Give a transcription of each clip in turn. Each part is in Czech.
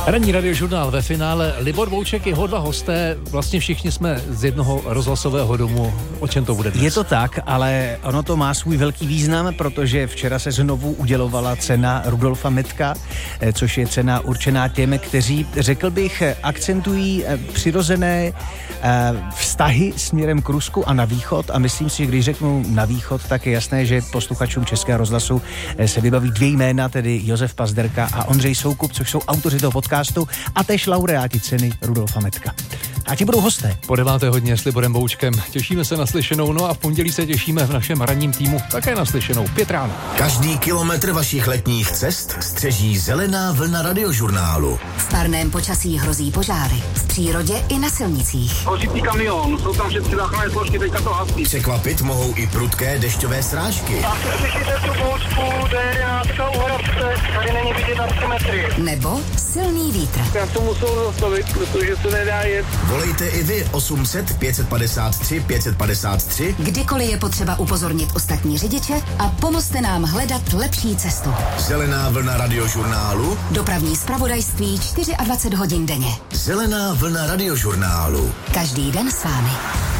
Ranní radiožurnál ve finále. Libor Vouček, jeho dva hosté, vlastně všichni jsme z jednoho rozhlasového domu. O čem to bude dnes? Je to tak, ale ono to má svůj velký význam, protože včera se znovu udělovala cena Rudolfa Metka, což je cena určená těm, kteří, řekl bych, akcentují přirozené vztahy směrem k Rusku a na východ. A myslím si, že když řeknu na východ, tak je jasné, že posluchačům Českého rozhlasu se vybaví dvě jména, tedy Josef Pazderka a Ondřej Soukup, což jsou autoři toho podcastu a též laureáti ceny Rudolfa Metka. A ti budou hosté. Po 9. hodině s Liborem Voučkem. Těšíme se na slyšenou, no a v pondělí se těšíme v našem ranním týmu také na slyšenou. 5 ráno. Každý kilometr vašich letních cest střeží zelená vlna radiožurnálu. V parném počasí hrozí požáry. V přírodě i na silnicích. Hořící kamion, jsou tam všechny záchranné složky, teďka to hasí. Překvapit mohou i prudké dešťové srážky. A slyšíte tu bouřku, D11 u Hradce, tady není vidět na 3 metry. Nebo silný vítr. Já to musel zastavit, protože to nedá jet. Volejte i vy 800 553 553. Kdykoliv je potřeba upozornit ostatní řidiče a pomozte nám hledat lepší cestu. Zelená vlna radiožurnálu. Dopravní zpravodajství 24 hodin denně. Zelená vlna radiožurnálu. Každý den s vámi.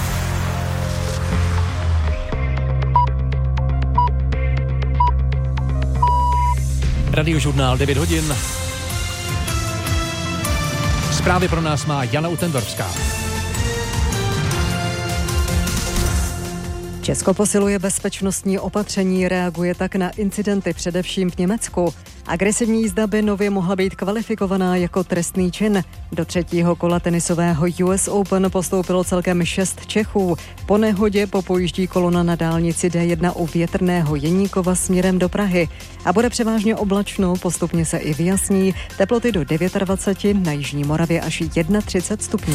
Radiožurnál 9 hodin. Zprávy pro nás má Jana Utendorfská. Česko posiluje bezpečnostní opatření, reaguje tak na incidenty především v Německu. Agresivní jízda by nově mohla být kvalifikovaná jako trestný čin. Do 3. kola tenisového US Open postoupilo celkem 6 Čechů. Po nehodě popojíždí kolona na dálnici D1 u Větrného Jeníkova směrem do Prahy. A bude převážně oblačno, postupně se i vyjasní, teploty do 29, na Jižní Moravě až 31 stupňů.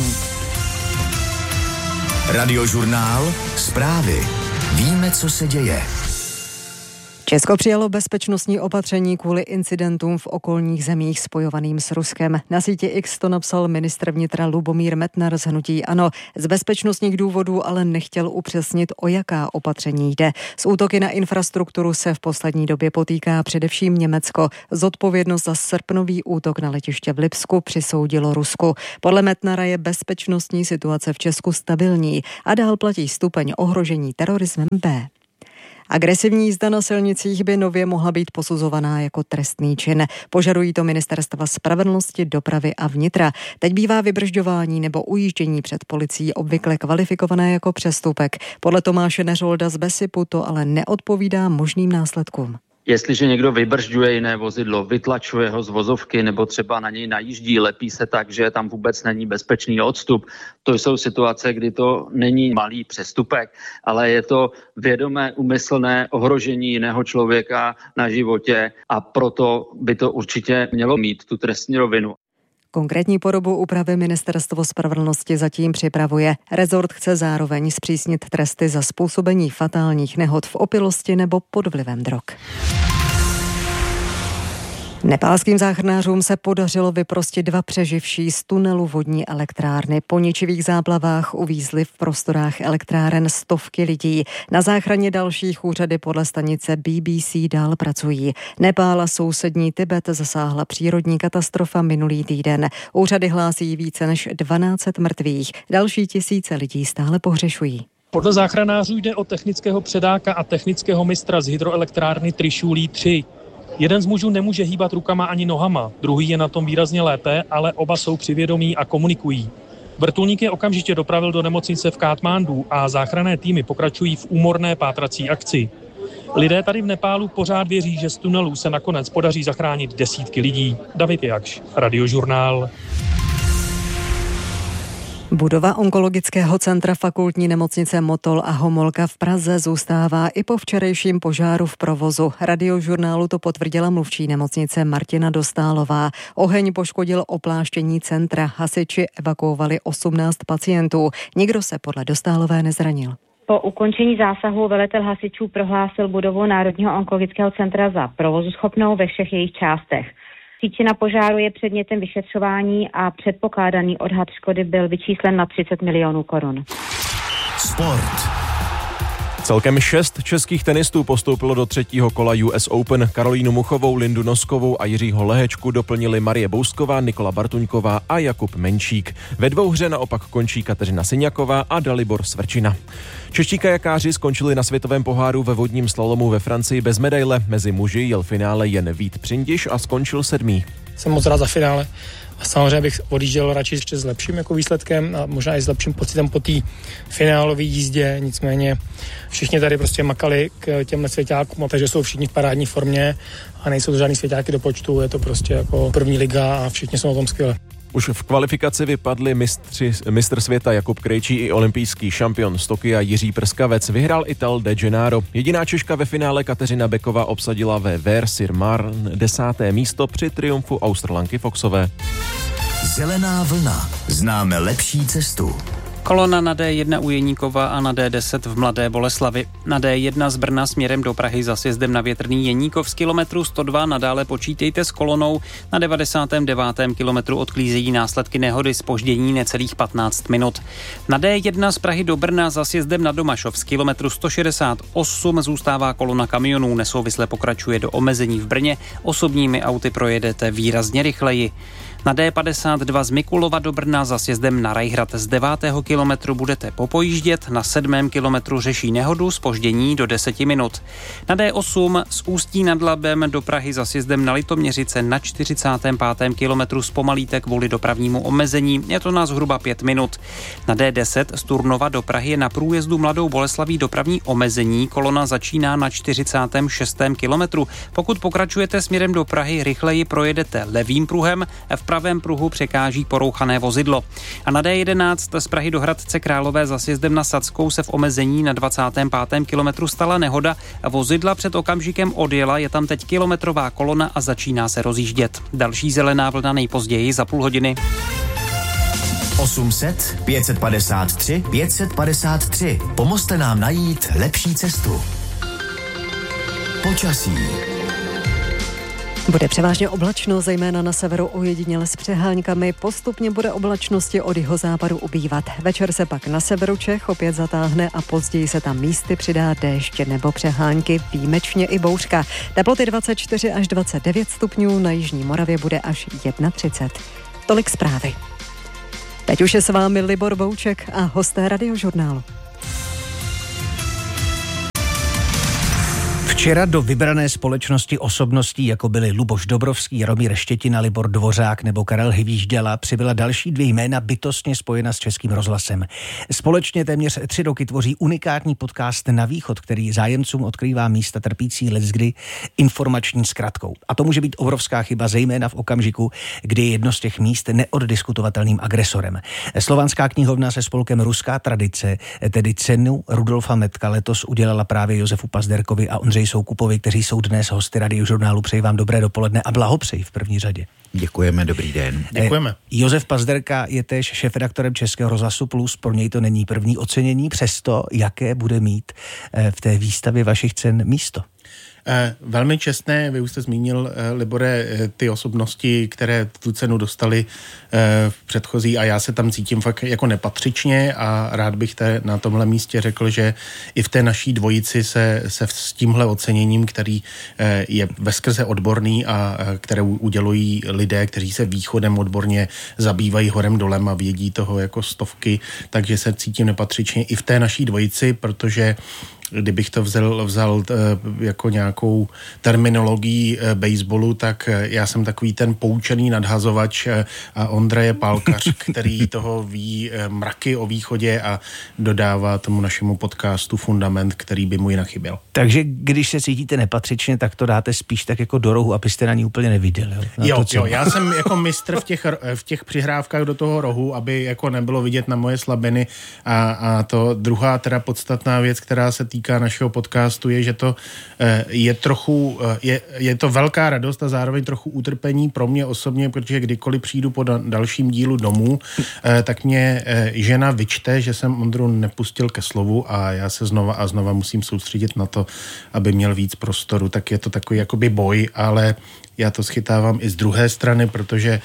Radiožurnál, zprávy. Víme, co se děje. Česko přijalo bezpečnostní opatření kvůli incidentům v okolních zemích spojovaným s Ruskem. Na síti X to napsal ministr vnitra Lubomír Metnar z hnutí ANO. Z bezpečnostních důvodů ale nechtěl upřesnit, o jaká opatření jde. S útoky na infrastrukturu se v poslední době potýká především Německo. Zodpovědnost za srpnový útok na letiště v Lipsku přisoudilo Rusku. Podle Metnara je bezpečnostní situace v Česku stabilní a dál platí stupeň ohrožení terorismem B. Agresivní jízda na silnicích by nově mohla být posuzovaná jako trestný čin. Požadují to ministerstva spravedlnosti, dopravy a vnitra. Teď bývá vybržďování nebo ujíždění před policií obvykle kvalifikované jako přestupek. Podle Tomáše Neřolda z Besipu to ale neodpovídá možným následkům. Jestliže někdo vybržďuje jiné vozidlo, vytlačuje ho z vozovky nebo třeba na něj najíždí, lepí se tak, že tam vůbec není bezpečný odstup, to jsou situace, kdy to není malý přestupek, ale je to vědomé, úmyslné ohrožení jiného člověka na životě a proto by to určitě mělo mít tu trestní rovinu. Konkrétní podobu úpravy ministerstvo spravedlnosti zatím připravuje. Rezort chce zároveň zpřísnit tresty za způsobení fatálních nehod v opilosti nebo pod vlivem drog. Nepálským záchranářům se podařilo vyprostit 2 přeživší z tunelu vodní elektrárny. Po ničivých záplavách uvízly v prostorách elektráren stovky lidí. Na záchraně dalších úřady podle stanice BBC dál pracují. Nepál a sousední Tibet zasáhla přírodní katastrofa minulý týden. Úřady hlásí více než 1200 mrtvých. Další tisíce lidí stále pohřešují. Podle záchranářů jde o technického předáka a technického mistra z hydroelektrárny Trišulí 3. Jeden z mužů nemůže hýbat rukama ani nohama, druhý je na tom výrazně lépe, ale oba jsou při vědomí a komunikují. Vrtulník je okamžitě dopravil do nemocnice v Kátmandu a záchranné týmy pokračují v úmorné pátrací akci. Lidé tady v Nepálu pořád věří, že z tunelů se nakonec podaří zachránit desítky lidí. David Jakš, Radiožurnál. Budova onkologického centra fakultní nemocnice Motol a Homolka v Praze zůstává i po včerejším požáru v provozu. Radiožurnálu to potvrdila mluvčí nemocnice Martina Dostálová. Oheň poškodil opláštění centra. Hasiči evakuovali 18 pacientů. Nikdo se podle Dostálové nezranil. Po ukončení zásahu velitel hasičů prohlásil budovu Národního onkologického centra za provozuschopnou ve všech jejich částech. Příčina požáru je předmětem vyšetřování a předpokládaný odhad škody byl vyčíslen na 30 milionů korun. Sport. Celkem 6 českých tenistů postoupilo do 3. kola US Open. Karolínu Muchovou, Lindu Noskovou a Jiřího Lehečku doplnili Marie Bousková, Nikola Bartuňková a Jakub Menšík. Ve dvouhře naopak končí Kateřina Syňaková a Dalibor Svrčina. Čeští kajakáři skončili na světovém poháru ve vodním slalomu ve Francii bez medaile. Mezi muži jel v finále jen Vít Přindiš a skončil 7. Jsem moc rád za finále. A samozřejmě bych odjížděl radši ještě s lepším jako výsledkem a možná i s lepším pocitem po té finálové jízdě. Nicméně všichni tady prostě makali k těmhle svěťákům, takže jsou všichni v parádní formě a nejsou to žádný svěťáky do počtu, je to prostě jako první liga a všichni jsou na tom skvěle. Už v kvalifikaci vypadli mistr světa Jakub Krejčí i olympijský šampion z Tokia Jiří Prskavec. Vyhrál Ital De Gennaro. Jediná Češka ve finále Kateřina Beková obsadila ve Ver-sur-Marne 10. místo při triumfu Australanky Foxové. Zelená vlna. Známe lepší cestu. Kolona na D1 u Jeníkova a na D10 v Mladé Boleslavi. Na D1 z Brna směrem do Prahy za sjezdem na Větrný Jeníkov z kilometru 102 nadále počítejte s kolonou. Na 99. kilometru odklízejí následky nehody, zpoždění necelých 15 minut. Na D1 z Prahy do Brna za sjezdem na Domašov z kilometru 168 zůstává kolona kamionů, nesouvisle pokračuje do omezení v Brně, osobními auty projedete výrazně rychleji. Na D52 z Mikulova do Brna za sjezdem na Rajhrad z 9. kilometru budete popojíždět, na 7. kilometru řeší nehodu, zpoždění do 10 minut. Na D8 z Ústí nad Labem do Prahy za sjezdem na Litoměřice na 45. kilometru zpomalíte kvůli dopravnímu omezení, je to na zhruba 5 minut. Na D10 z Turnova do Prahy je na průjezdu Mladou Boleslaví dopravní omezení, kolona začíná na 46. kilometru. Pokud pokračujete směrem do Prahy, rychleji projedete levým pruhem, v pravém pruhu překáží porouchané vozidlo. A na D11 z Prahy do Hradce Králové za sjezdem na Sadskou se v omezení na 25. kilometru stala nehoda. Vozidla před okamžikem odjela, je tam teď kilometrová kolona a začíná se rozjíždět. Další zelená vlna nejpozději za půl hodiny. 800 553 553. Pomozte nám najít lepší cestu. Počasí. Bude převážně oblačno, zejména na severu ojediněle s přehánkami. Postupně bude oblačnosti od jihozápadu ubývat. Večer se pak na severu Čech opět zatáhne a později se tam místy přidá déšť nebo přehánky, výjimečně i bouřka. Teploty 24 až 29 stupňů, na jižní Moravě bude až 31. Tolik zprávy. Teď už je s vámi Libor Bouček a hosté Radiožurnálu. Včera do vybrané společnosti osobností, jako byli Luboš Dobrovský, Jaromír Štětina, Libor Dvořák nebo Karel Hyvížděla, přibyla další 2 jména bytostně spojena s Českým rozhlasem. Společně téměř 3 roky tvoří unikátní podcast Na východ, který zájemcům odkrývá místa trpící leckdy informační zkratkou. A to může být obrovská chyba, zejména v okamžiku, kdy je jedno z těch míst neoddiskutovatelným agresorem. Slovanská knihovna se spolkem Ruská tradice, tedy cenu Rudolfa Metka, letos udělala právě Josefu Pazderkovi a Ondřeji Soukupovi, kteří jsou dnes hosty Radiožurnálu. Přeji vám dobré dopoledne a blahopřeji v první řadě. Děkujeme, dobrý den. Děkujeme. Josef Pazderka je též šéfredaktorem Českého rozhlasu Plus, pro něj to není první ocenění, přesto jaké bude mít v té výstavě vašich cen místo? Velmi čestné, vy už jste zmínil, Libore, ty osobnosti, které tu cenu dostali v předchozí a já se tam cítím fakt jako nepatřičně a rád bych na tomhle místě řekl, že i v té naší dvojici se s tímhle oceněním, který je veskrze odborný a které udělují lidé, kteří se východem odborně zabývají horem dolem a vědí toho jako stovky, takže se cítím nepatřičně i v té naší dvojici, protože kdybych to vzal jako nějakou terminologii baseballu, tak já jsem takový ten poučený nadhazovač a Ondra je pálkař, který toho ví mraky o východě a dodává tomu našemu podcastu fundament, který by mu jinak chyběl. Takže když se cítíte nepatřičně, tak to dáte spíš tak jako do rohu, abyste na ní úplně neviděli. Jo, já jsem jako mistr v těch přihrávkách do toho rohu, aby jako nebylo vidět na moje slabiny a to druhá teda podstatná věc, která se týká našeho podcastu, je, že to je je to velká radost a zároveň trochu utrpení pro mě osobně, protože kdykoliv přijdu po dalším dílu domů, tak mě žena vyčte, že jsem Ondru nepustil ke slovu a já se znova a znova musím soustředit na to, aby měl víc prostoru. Tak je to takový jakoby boj, ale já to schytávám i z druhé strany, protože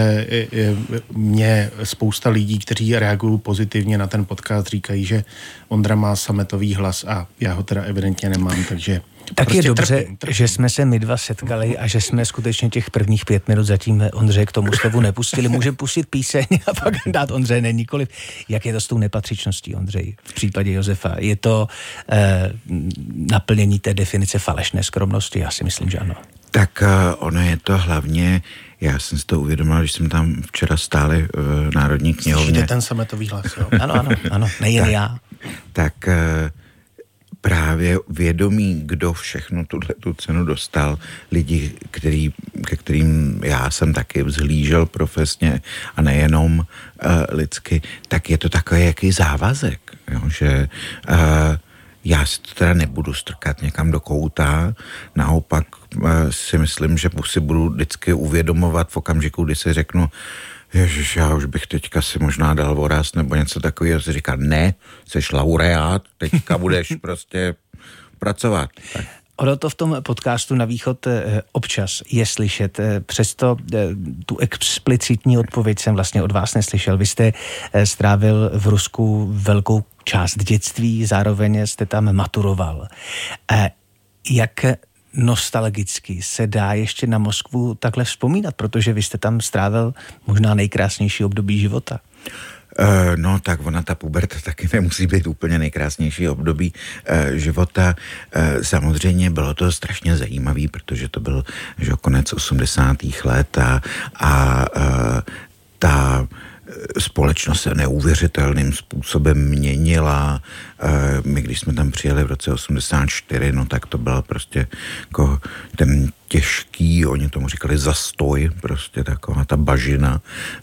mě spousta lidí, kteří reagují pozitivně na ten podcast, říkají, že Ondra má sametový hlas a já ho teda evidentně nemám, takže... Tak prostě je dobře, že jsme se my dva setkali a že jsme skutečně těch prvních 5 minut zatím Ondřeje k tomu slovu nepustili. Můžeme pustit píseň a pak dát Ondřeje nikoliv. Jak je to s tou nepatřičností, Ondřej, v případě Josefa? Je to naplnění té definice falešné skromnosti? Já si myslím, že ano. Tak ono je to hlavně, já jsem si to uvědomil, když jsme tam včera stáli v Národní knihovně. Slyšíte ten sametový hlas, jo? Ano, nejen tak, já. Tak právě vědomí, kdo všechno tu cenu dostal, lidi, ke kterým já jsem taky vzhlížel profesně a nejenom lidsky, tak je to takový jaký závazek, jo, že já si to teda nebudu strkat někam do kouta, naopak si myslím, že si budu vždycky uvědomovat v okamžiku, kdy si řeknu, ježiš, já už bych teďka si možná dal voraz nebo něco takového, si říká, ne, seš laureát, teďka budeš prostě pracovat. Tak. Ono to v tom podcastu Na východ občas je slyšet, přesto tu explicitní odpověď jsem vlastně od vás neslyšel. Vy jste strávil v Rusku velkou část dětství, zároveň jste tam maturoval. Jak nostalgicky se dá ještě na Moskvu takhle vzpomínat, protože vy jste tam strávil možná nejkrásnější období života? No tak ona, ta puberta taky nemusí být úplně nejkrásnější období života. Samozřejmě bylo to strašně zajímavý, protože to byl konec 80. let a ta společnost se neuvěřitelným způsobem měnila. My, když jsme tam přijeli v roce 84, no tak to byla prostě jako ten těžký, oni tomu říkali zastoj, prostě taková ta bažina.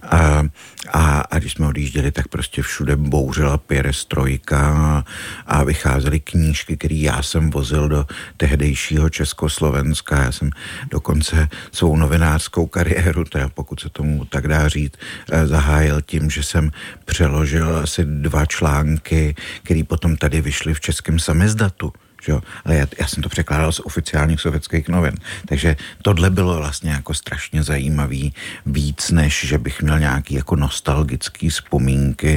A když jsme odjížděli, tak prostě všude bouřila perestrojka a vycházely knížky, které já jsem vozil do tehdejšího Československa. Já jsem dokonce svou novinářskou kariéru, teda pokud se tomu tak dá říct, zahájil tím, že jsem přeložil asi 2 články, které potom tady vyšly v českém samizdatu. Jo, ale já jsem to překládal z oficiálních sovětských novin. Takže tohle bylo vlastně jako strašně zajímavý, víc než že bych měl nějaký jako nostalgický vzpomínky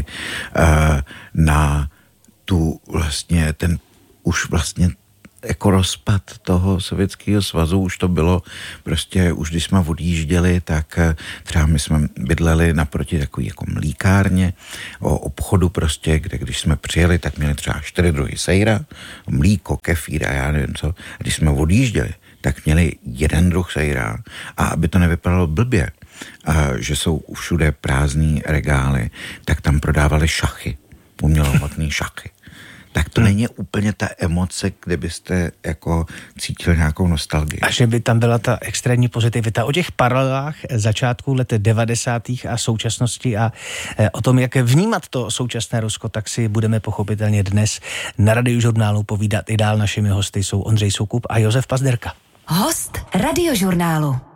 na tu vlastně ten už vlastně jako rozpad toho Sovětského svazu, už to bylo prostě, už když jsme odjížděli, tak třeba my jsme bydleli naproti takový jako mlíkárně o obchodu prostě, kde když jsme přijeli, tak měli třeba 4 druhy sejra, mlíko, kefír a já nevím co. A když jsme odjížděli, tak měli 1 druh sejra a aby to nevypadalo blbě, že jsou všude prázdný regály, tak tam prodávali šachy, umělohmotný šachy. Tak to není úplně ta emoce, kde byste jako cítil nějakou nostalgii. A že by tam byla ta extrémní pozitivita. O těch paralelách začátku let 90. a současnosti a o tom, jak vnímat to současné Rusko, tak si budeme pochopitelně dnes na Radiožurnálu povídat i dál. Našimi hosty jsou Ondřej Soukup a Josef Pazderka. Host Radiožurnálu.